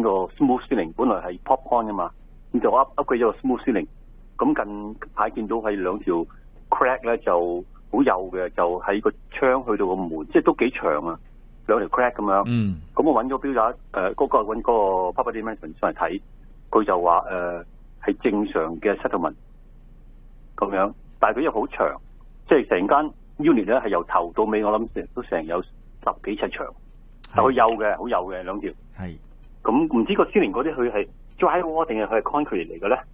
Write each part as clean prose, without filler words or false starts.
個 smooth ceiling， 本來係 popcorn 噶嘛，咁就 upgrade 咗個 smooth ceiling。咁近排見到係兩條 crack 咧就好幼嘅，就喺個窗去到個門，即係都幾長啊，兩條 crack 咁樣。咁我揾咗標價嗰個揾嗰個 property management 上嚟睇，佢就話係正常嘅 settlement 咁樣，但係佢又好長，即係成間 unit 咧係由頭到尾，我諗都成有10幾尺長，但佢幼嘅，好幼嘅兩條。係。咁唔知個 ceiling 嗰啲佢係 drywall 定係佢係 concrete 嚟嘅咧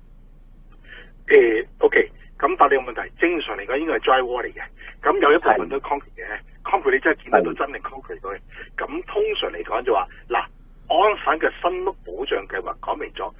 ？OK， 咁但係你個問題，正常嚟講應該係 drywall 嚟嘅，咁有一部分都 concrete 嘅 ，concrete 你真係見得到真係 concrete 嘅。咁通常嚟講就話，嗱，安省嘅新屋保障計劃講明咗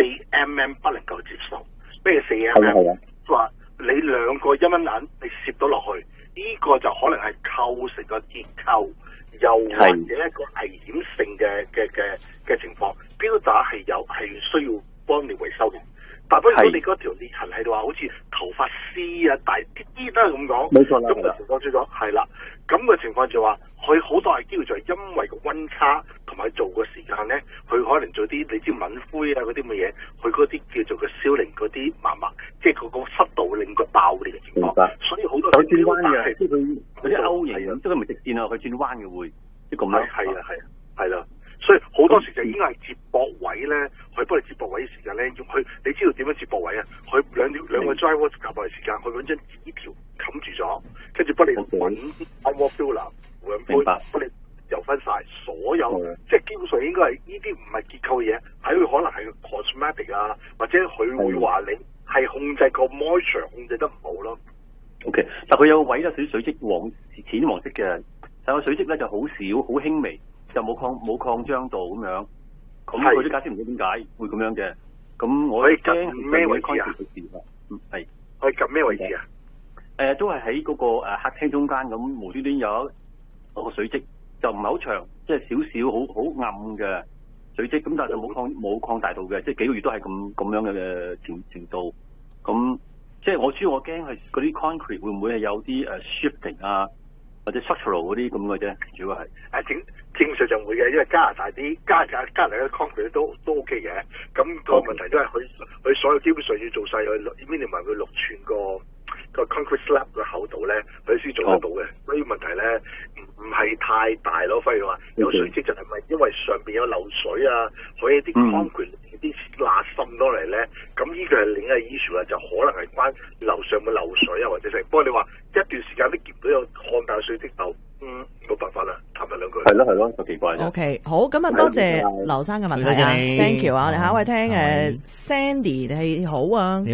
4mm 不能夠接受，咩4mm？即係話你兩個1蚊銀你攝到落去，呢個就可能係構成個結構，又或者一個危險性嘅情況，標打係需要幫你維修嘅。但不過你嗰條裂痕喺度話，好似頭髮絲啊，大啲都係咁講。冇錯啦。咁嘅情況出咗，係啦。咁嘅情況就話，佢好大機會就係因為個溫差同埋做嘅時間咧，佢可能做啲你知敏灰啊嗰啲咁嘅嘢，佢嗰啲叫做個燒靈嗰啲麻麻，即係佢個濕度令佢爆裂嘅情況。所以好多佢轉彎嘅，即係佢啲勾形，即係佢唔係直線啊，佢轉彎嘅會，即係咁樣。 係啦。所以好多時就應該係接駁位咧，佢幫你接駁位嘅時間咧，用佢你知道點樣接駁位啊？佢兩個 drywall 夾埋時間，佢揾張紙條冚住咗，跟住幫你揾 wall filler 換杯，幫你油翻晒所有，即係基本上應該係呢啲唔係結構嘢，係佢可能係 cosmetic 啊，或者佢會話你係控制個 moisture 控制得唔好咯。 OK， 但佢有個位有少少水漬淺黃色嘅，但個水漬咧就好少，好輕微。就冇擴張到咁樣，咁佢都解釋唔到點解會咁樣嘅。咁我可以近咩位置啊？ 係可以近咩位置啊？ 都係喺嗰個客廳中間咁，無端端有一個水漬，就唔係好長，即係少少好暗嘅水漬。咁但係就冇擴大到嘅，即係幾個月都係咁樣嘅程度。咁即係我主要我驚係嗰啲 concrete 會唔會係有啲shifting 啊？或者 structural 嗰啲咁嘅啫，主要係正常就會嘅，因為加拿大啲加拿大嘅 concrete 都 OK 嘅。咁個問題都係佢所有基本上要做晒佢 minimum 佢6寸個 concrete slab 嘅厚度咧，佢先做得到嘅。所以問題咧唔係太大咯。反而話有水漬就係咪因為上邊有漏水啊，可以啲 concrete 啲罅滲多嚟咧？咁呢個係另一個 issue 啦，就可能係關樓上嘅漏水啊，或者係。不過你話一段時間都見唔到有看大水漬就冇辦法啦，談埋兩句。係咯，好奇怪啫。 OK， 好，咁啊，多謝劉生嘅問題啊 ，Thank you 啊，我哋下一位聽Sandy 你好啊， 你好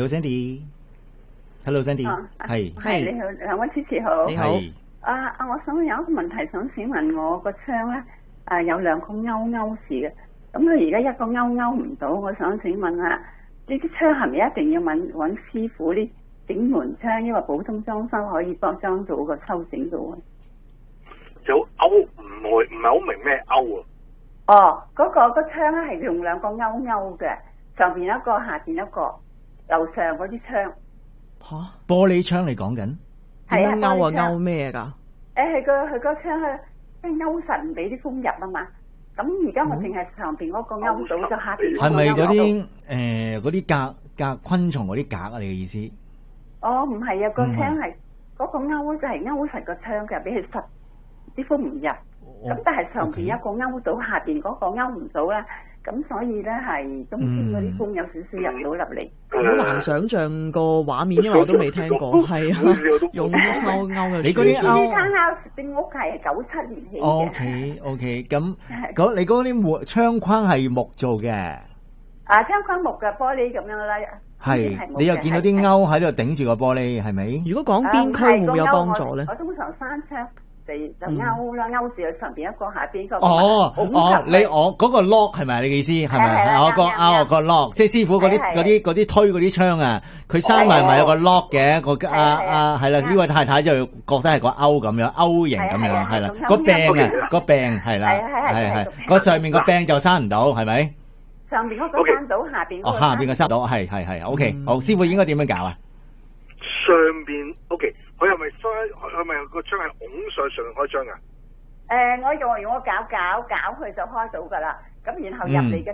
Sandy，Hello Sandy， 係你好，兩位主持好， 你好。 我想有一個問題想請問我個窗咧，有兩個勾士嘅，咁佢而家一個勾唔到，我想請問下，呢啲窗係咪一定要揾師傅呢整門窗，因為普通裝修可以裝到個抽整到啊？ 有勾唔係好明咩勾啊？ 哦，嗰個窗咧係用兩個勾嘅，上邊一個，下邊一個，樓上嗰啲窗。 吓，玻璃窗你講緊？ 係啊， 勾咩噶？ 佢個窗咧，即係勾實唔俾啲風入啊嘛。咁而家我淨係上邊嗰個勾到，就下邊係咪嗰啲隔昆蟲嗰啲格啊？你嘅意思？ 哦，唔係啊，個窗係嗰個勾就係勾實個窗嘅，俾佢實啲風唔入。咁但係上邊一個勾到，下邊嗰個勾唔到啦。咁所以咧係冬天嗰啲風有少少入到入嚟。 好難想像個畫面，因為我都未聽過。係啊，用勾嘅。 你嗰啲勾？ 呢間屋係97年起嘅。 OK， 咁你嗰啲窗框係木做嘅。 窗框木嘅玻璃咁樣啦。 係，你又見到啲勾喺度頂住個玻璃，係咪？ 如果講邊區會唔會有幫助咧？ 我通常閂窗就勾啦，勾住喺上邊一個，下邊一個。 你我嗰個 lock 係咪你嘅意思？係咪？我個 lock， 即係師傅嗰啲推嗰啲窗啊，佢閂埋咪有個 lock 嘅，係啦，呢位太太就覺得係個勾咁樣，勾形咁樣，係啦，個柄係啦，係個上面個柄就閂唔到，係咪？ 上邊嗰個閂到，下邊下邊個閂到，係 OK， 好，師傅應該點樣搞啊？ 上邊 OK。佢係咪個窗係拱上開窗噶？ 我用我搞佢就開到噶啦。咁然後入嚟嘅